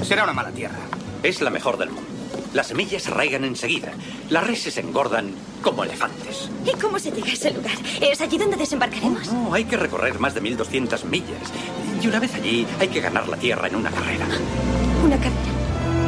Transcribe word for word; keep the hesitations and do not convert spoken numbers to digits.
Será una mala tierra. Es la mejor del mundo. Las semillas arraigan enseguida. Las reses engordan como elefantes. ¿Y cómo se llega a ese lugar? ¿Es allí donde desembarcaremos? Oh, no, hay que recorrer más de mil doscientas millas. Y una vez allí, hay que ganar la tierra en una carrera. Una carrera.